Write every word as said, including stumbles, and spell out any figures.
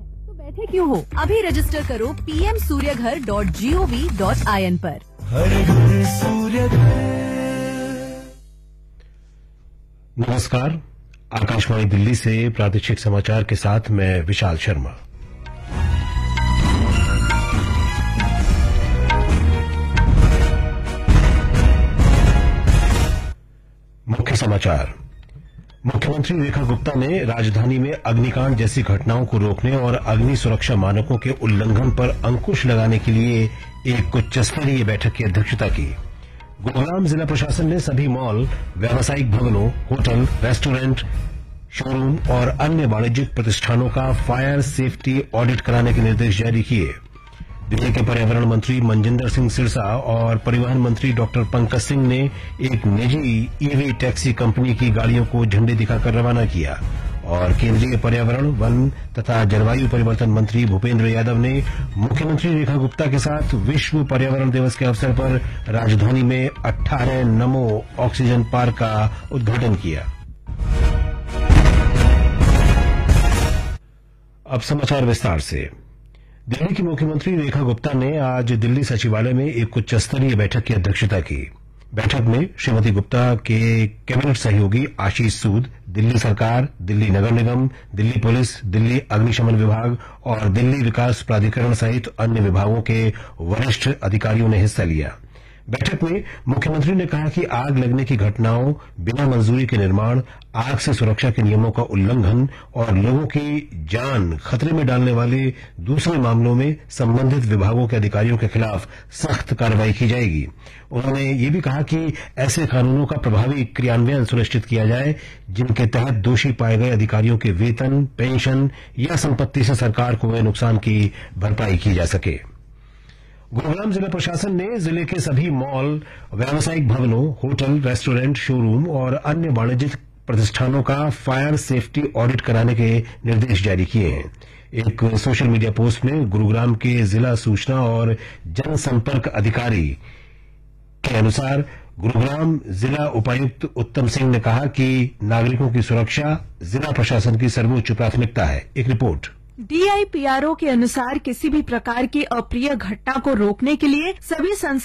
तो बैठे क्यों हो, अभी रजिस्टर करो P M Surya Ghar dot G O V dot I N पर। हर घर सूर्य घर। नमस्कार, आकाशवाणी दिल्ली से प्रादेशिक समाचार के साथ मैं विशाल शर्मा। मुख्य समाचार। मुख्यमंत्री रेखा गुप्ता ने राजधानी में अग्निकांड जैसी घटनाओं को रोकने और अग्नि सुरक्षा मानकों के उल्लंघन पर अंकुश लगाने के लिए एक उच्च स्तरीय बैठक की अध्यक्षता की। गुरुग्राम जिला प्रशासन ने सभी मॉल, व्यावसायिक भवनों, होटल, रेस्टोरेंट, शोरूम और अन्य वाणिज्यिक प्रतिष्ठानों का फायर सेफ्टी ऑडिट कराने के निर्देश जारी किए। दिल्ली के पर्यावरण मंत्री मनजिंदर सिंह सिरसा और परिवहन मंत्री डॉक्टर पंकज सिंह ने एक निजी ईवी टैक्सी कंपनी की गाड़ियों को झंडी दिखाकर रवाना किया और केंद्रीय पर्यावरण, वन तथा जलवायु परिवर्तन मंत्री भूपेंद्र यादव ने मुख्यमंत्री रेखा गुप्ता के साथ विश्व पर्यावरण दिवस के अवसर पर राजधानी में अठारह नमो ऑक्सीजन पार्क का उद्घाटन किया। अब समाचार विस्तार से। दिल्ली की मुख्यमंत्री रेखा गुप्ता ने आज दिल्ली सचिवालय में एक उच्च स्तरीय बैठक की अध्यक्षता की। बैठक में श्रीमती गुप्ता के कैबिनेट सहयोगी आशीष सूद, दिल्ली सरकार, दिल्ली नगर निगम, दिल्ली पुलिस, दिल्ली अग्निशमन विभाग और दिल्ली विकास प्राधिकरण सहित अन्य विभागों के वरिष्ठ अधिकारियों ने हिस्सा लिया। बैठक में मुख्यमंत्री ने कहा कि आग लगने की घटनाओं, बिना मंजूरी के निर्माण, आग से सुरक्षा के नियमों का उल्लंघन और लोगों की जान खतरे में डालने वाले दूसरे मामलों में संबंधित विभागों के अधिकारियों के खिलाफ सख्त कार्रवाई की जाएगी। उन्होंने ये भी कहा कि ऐसे कानूनों का प्रभावी क्रियान्वयन सुनिश्चित किया जाए जिनके तहत दोषी पाए गए अधिकारियों के वेतन, पेंशन या संपत्ति से सरकार को हुए नुकसान की भरपाई की जा सके। गुरुग्राम जिला प्रशासन ने जिले के सभी मॉल, व्यावसायिक भवनों, होटल, रेस्टोरेंट, शोरूम और अन्य वाणिज्यिक प्रतिष्ठानों का फायर सेफ्टी ऑडिट कराने के निर्देश जारी किए हैं। एक सोशल मीडिया पोस्ट में गुरुग्राम के जिला सूचना और जनसंपर्क अधिकारी के अनुसार गुरुग्राम जिला उपायुक्त उत्तम सिंह ने कहा कि नागरिकों की सुरक्षा जिला प्रशासन की सर्वोच्च प्राथमिकता है। एक report. D I P R O के अनुसार किसी भी प्रकार की अप्रिय घटना को रोकने के लिए सभी